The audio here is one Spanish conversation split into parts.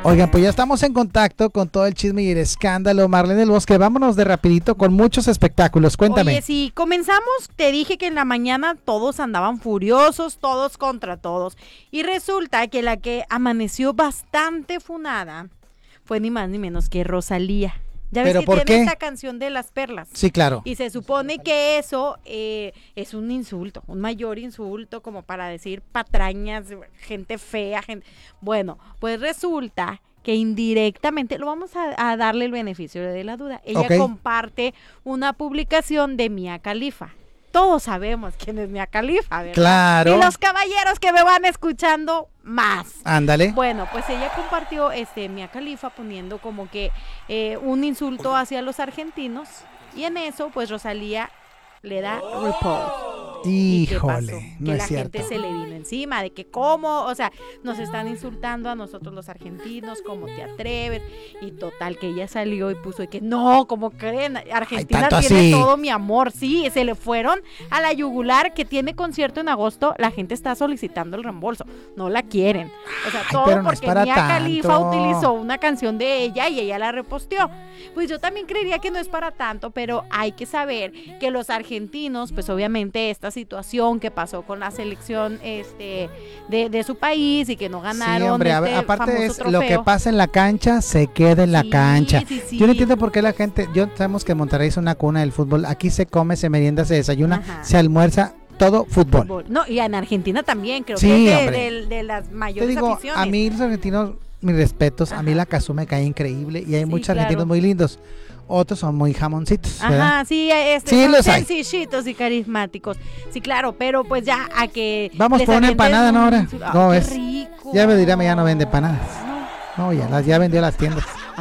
Oigan, pues ya estamos en contacto con todo el chisme y el escándalo. Marlene del Bosque, vámonos de rapidito con muchos espectáculos. Cuéntame. Oye, si comenzamos, te dije que en la mañana todos andaban furiosos, todos contra todos. Y resulta que la que amaneció bastante funada fue ni más ni menos que Rosalía. Ya ves ¿Pero que por tiene qué? esta canción de las perlas. Sí, claro. Y se supone que eso es un insulto, un mayor insulto, como para decir patrañas, gente fea, gente... Bueno, pues resulta que indirectamente, lo vamos a darle el beneficio de la duda, ella comparte una publicación de Mia Khalifa. Todos sabemos quién es Mia Khalifa, ¿verdad? Claro. Y los caballeros que me van escuchando más. Ándale. Bueno, pues ella compartió Mia Khalifa poniendo como que un insulto hacia los argentinos, y en eso pues Rosalía le da report. Híjole, no que es la cierto. gente se le vino encima de que cómo, o sea, nos están insultando a nosotros los argentinos, cómo te atreves, y total que ella salió y puso de que no, como creen, Argentina tanto tiene así. todo mi amor, sí, se le fueron a la yugular, que tiene concierto en agosto, la gente está solicitando el reembolso, no la quieren, o sea, todo pero no es porque para Mia Khalifa tanto. utilizó una canción de ella y ella la reposteó. Pues yo también creería que no es para tanto, pero hay que saber que los argentinos, pues obviamente esta situación que pasó con la selección de su país y que no ganaron. Sí, hombre, aparte es lo que pasa en la cancha, se queda en la cancha. Sí. Yo no entiendo por qué la gente, sabemos que Monterrey es una cuna del fútbol, aquí se come, se merienda, se desayuna, se almuerza, todo fútbol. No, y en Argentina también, creo sí, que es de las mayores te digo, aficiones. a mí los argentinos, mis respetos, a mí la Cazú me cae increíble y hay muchos argentinos muy lindos. Otros son muy jamoncitos, ¿verdad? Ajá, sí, sí, son los hay. sencillitos y carismáticos. Sí, claro, pero pues ya a que... Vamos por una empanada, ¿no? Ahora. No, qué rico. Ya me dirá, ya no vende empanadas. No, ya vendió las tiendas.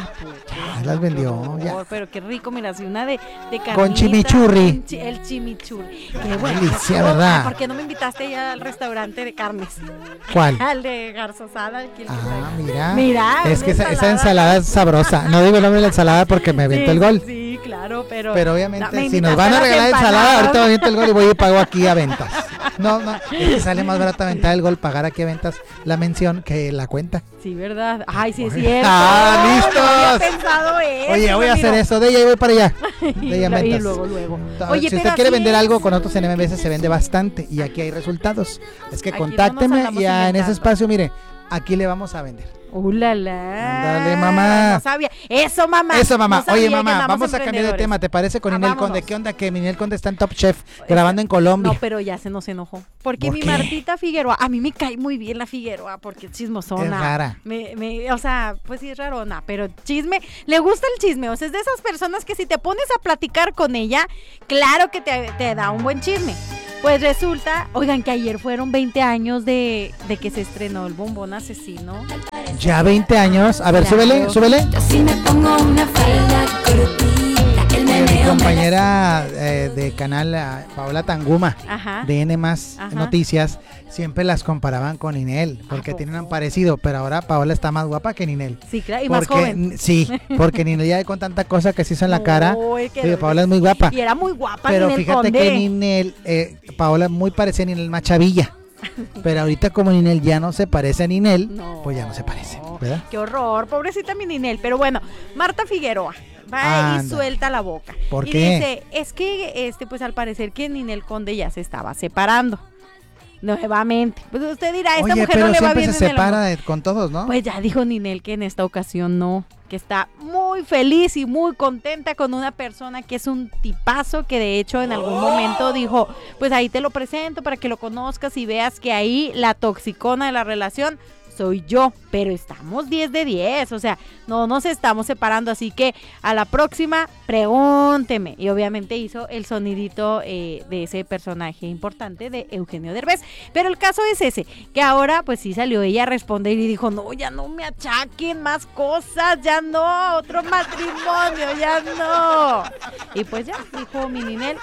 Ya las vendió. Ya. Pero qué rico, mira, así una de carnita. Con chimichurri. El chimichurri. Qué bueno. Delicia, ¿verdad? ¿Por qué no me invitaste ya al restaurante de carnes? ¿Cuál? Al de Garzosada. Mira. Es que esa ensalada es sabrosa. No digo el nombre de la ensalada porque me aventó el gol. Sí, claro, pero obviamente si nos van a regalar ensalada, ahorita me aviento el gol y voy y pago aquí a ventas. No, es que sale más barato aventar el gol, pagar aquí a ventas la mención que la cuenta. Sí, ¿verdad? Ay, sí, es cierto. ¡Listos! No había pensado eso. Oye, voy a hacer eso, de ella y voy para allá. De ella y luego. Oye, si usted quiere vender algo con otros en MBS se vende bastante y aquí hay resultados. Es que contácteme y en ese espacio, mire, aquí le vamos a vender. ¡La! Dale, mamá. No sabía. Eso, mamá. No Oye, mamá, vamos a cambiar de tema. ¿Te parece con Ninel Conde? ¿Qué onda? Que Ninel Conde está en Top Chef grabando en Colombia. No, pero ya se nos enojó. Porque mi Martita Figueroa, a mí me cae muy bien la Figueroa, porque es chismosona. Es rara. O sea, pues sí es rarona, pero chisme, le gusta el chisme. O sea, es de esas personas que si te pones a platicar con ella, claro que te da un buen chisme. Pues resulta, oigan, que ayer fueron 20 años de que se estrenó El Bombón Asesino. Ya 20 años. A ver, claro. súbele. Yo sí me pongo una falda cortita, el Mi meneo compañera de canal, Paola Tanguma, de N+ Noticias, siempre las comparaban con Ninel, porque tienen un parecido, pero ahora Paola está más guapa que Ninel. Sí, claro, y más joven. Sí, porque Ninel ya con tanta cosa que se hizo en la cara, Paola es muy guapa. Y era muy guapa, pero Ninel fíjate Conde. que Ninel, Paola muy parecida a Ninel, más chavilla. Pero ahorita como Ninel ya no se parece a Ninel, pues ya no se parece, ¿verdad? Qué horror, pobrecita mi Ninel. Pero bueno, Marta Figueroa va y suelta la boca. ¿Por y qué? dice, es que pues al parecer que Ninel Conde ya se estaba separando. Nuevamente. Pues usted dirá, esta mujer no le va bien. Oye, pero siempre se separa con todos, ¿no? Pues ya dijo Ninel que en esta ocasión no, que está muy feliz y muy contenta con una persona que es un tipazo, que de hecho en algún momento dijo, pues ahí te lo presento para que lo conozcas y veas que ahí la toxicona de la relación soy yo, pero estamos 10 de 10, o sea, no nos estamos separando, así que a la próxima pregúnteme. Y obviamente hizo el sonidito de ese personaje importante de Eugenio Derbez, pero el caso es ese, que ahora pues sí salió ella a responder y dijo, no, ya no me achaquen más cosas, ya no, otro matrimonio, ya no. Y pues ya, dijo mi Ninel,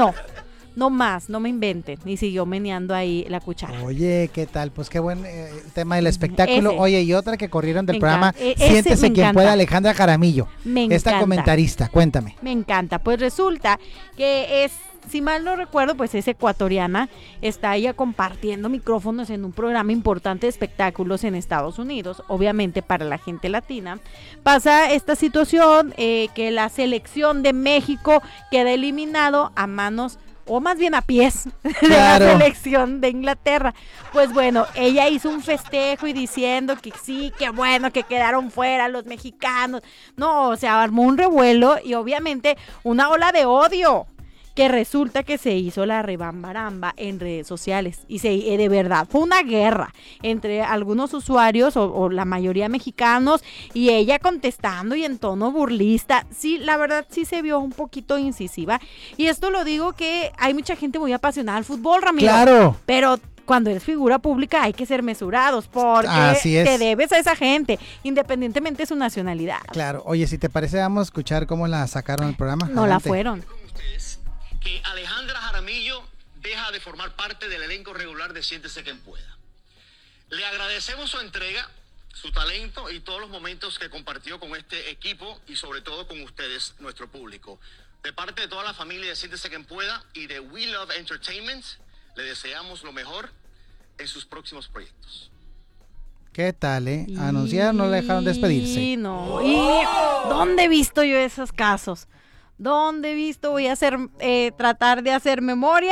no más, no me inventen. Y siguió meneando ahí la cuchara. Oye, ¿qué tal? Pues qué buen tema del espectáculo. Ese. Oye, y otra que corrieron del programa, Ese Siéntese quien encanta. pueda, Alejandra Jaramillo. Me esta encanta. comentarista, cuéntame. Me encanta. Pues resulta que si mal no recuerdo, pues es ecuatoriana, está ella compartiendo micrófonos en un programa importante de espectáculos en Estados Unidos, obviamente para la gente latina. Pasa esta situación que la selección de México queda eliminado a manos, o más bien a pies, de la selección de Inglaterra. Pues bueno, ella hizo un festejo y diciendo que sí, que bueno, que quedaron fuera los mexicanos. No, o sea, armó un revuelo y obviamente una ola de odio, que resulta que se hizo la rebambaramba en redes sociales y de verdad fue una guerra entre algunos usuarios o la mayoría mexicanos y ella contestando y en tono burlista. Sí, la verdad sí se vio un poquito incisiva y esto lo digo que hay mucha gente muy apasionada al fútbol, Ramiro. Claro. Pero cuando eres figura pública hay que ser mesurados porque te debes a esa gente, independientemente de su nacionalidad. Claro. Oye, si te parece, vamos a escuchar cómo la sacaron del programa. No Adelante. La fueron. Que Alejandra Jaramillo deja de formar parte del elenco regular de Siéntese Quien Pueda. Le agradecemos su entrega, su talento y todos los momentos que compartió con este equipo y sobre todo con ustedes, nuestro público. De parte de toda la familia de Siéntese Quien Pueda y de We Love Entertainment, le deseamos lo mejor en sus próximos proyectos. ¿Qué tal, Anunciaron, no le dejaron despedirse. Sí, no. ¿Y dónde he visto yo esos casos? ¿Dónde he visto? Voy a tratar de hacer memoria.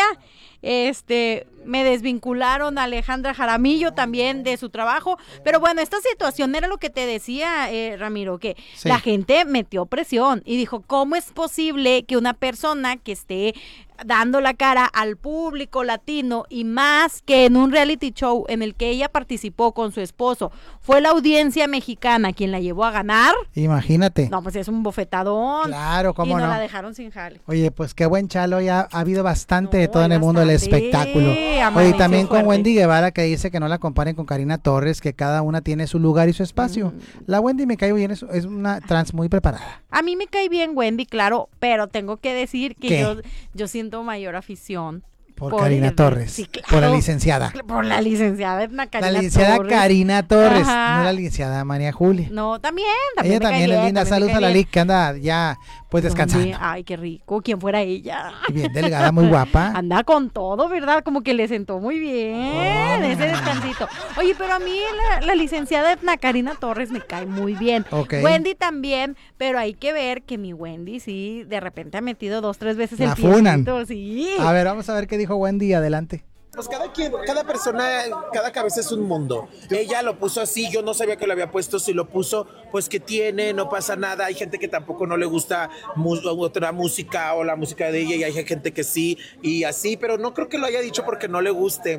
Me desvincularon a Alejandra Jaramillo también de su trabajo, pero bueno, esta situación era lo que te decía, Ramiro, que la gente metió presión y dijo, ¿cómo es posible que una persona que esté dando la cara al público latino y más que en un reality show en el que ella participó con su esposo, fue la audiencia mexicana quien la llevó a ganar? Imagínate. No, pues es un bofetadón. Claro, cómo no. Y no la dejaron sin jale. Oye, pues qué buen chalo, ya ha habido bastante de todo en el mundo del espectáculo. Oye, también con Wendy Guevara, que dice que no la comparen con Karina Torres, que cada una tiene su lugar y su espacio. La Wendy me cae bien, es una trans muy preparada. A mí me cae bien Wendy, claro, pero tengo que decir que yo siento mayor afición por Karina Torres, sí, claro, por la licenciada. Por la licenciada Karina Torres. La licenciada Karina Torres, no la licenciada María Julia. No, también ella también es linda. Saludos a la Lic, que anda ya pues descansando. Ay, qué rico, quien fuera ella. Bien delgada, muy guapa. Anda con todo, ¿verdad? Como que le sentó muy bien ese descansito. Oye, pero a mí la licenciada Edna Karina Torres me cae muy bien. Okay. Wendy también, pero hay que ver que mi Wendy sí, de repente ha metido 2-3 veces el funan. Sí. A ver, vamos a ver qué dijo Wendy, adelante. Pues cada persona, cada cabeza es un mundo. Ella lo puso así, yo no sabía que lo había puesto, si lo puso, pues que tiene, no pasa nada. Hay gente que tampoco no le gusta otra música o la música de ella y hay gente que sí y así, pero no creo que lo haya dicho porque no le guste.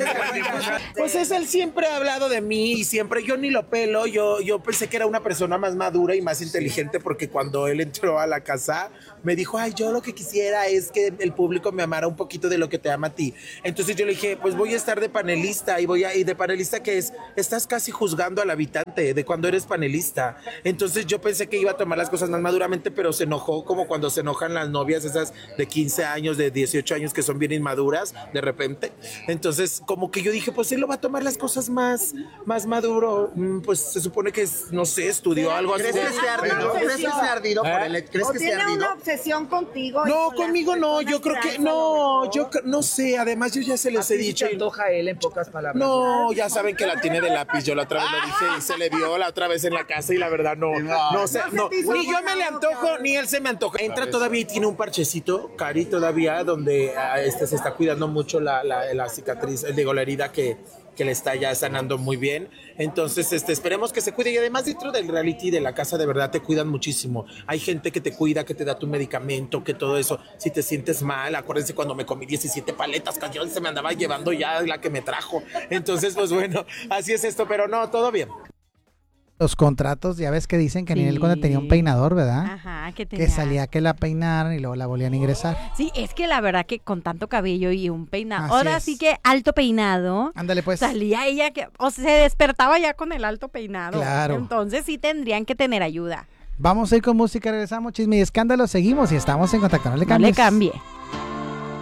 Pues él siempre ha hablado de mí y siempre, yo ni lo pelo, yo pensé que era una persona más madura y más inteligente porque cuando él entró a la casa me dijo, ay, yo lo que quisiera es que el público me amara un poquito de lo que te ama a ti. Entonces yo le dije, pues voy a estar de panelista y de panelista que estás casi juzgando al habitante de cuando eres panelista. Entonces yo pensé que iba a tomar las cosas más maduramente, pero se enojó como cuando se enojan las novias esas de 15 años, de 18 años que son bien inmaduras de repente. Entonces como que yo dije, pues él lo va a tomar las cosas más maduro, pues se supone que no sé, estudió algo así. ¿Crees que sea ardido por el ¿crees que sea ardido? ¿Tiene una obsesión contigo? No, conmigo no, yo creo que no, yo no sé, además yo ya se les he dicho. ¿Se antoja él en pocas palabras? No, ya saben que la tiene de lápiz. Yo la otra vez lo dije y se le vio la otra vez en la casa y la verdad no sé, ni yo me le antojo, ni él se me antoja. Entra todavía y tiene un parchecito, Cari, todavía, donde se está cuidando mucho la cicatriz, digo, la herida que le está ya sanando muy bien. Entonces, esperemos que se cuide. Y además, dentro del reality de la casa, de verdad, te cuidan muchísimo. Hay gente que te cuida, que te da tu medicamento, que todo eso. Si te sientes mal, acuérdense cuando me comí 17 paletas, que yo se me andaba llevando ya la que me trajo. Entonces, pues bueno, así es esto. Pero no, todo bien. Los contratos, ya ves que dicen que Ninel cuando tenía un peinador, ¿verdad? Ajá, que salía que la peinaran y luego la volvían a ingresar. Sí, es que la verdad que con tanto cabello y un peinado, ahora sí que alto peinado. Ándale pues. Salía ella se despertaba ya con el alto peinado. Claro. Entonces sí tendrían que tener ayuda. Vamos a ir con música, regresamos, chisme y escándalo, seguimos y estamos en contacto. No le cambies. No le cambie.